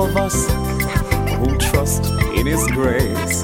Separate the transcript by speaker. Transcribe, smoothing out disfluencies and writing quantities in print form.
Speaker 1: all of us who trust in His grace.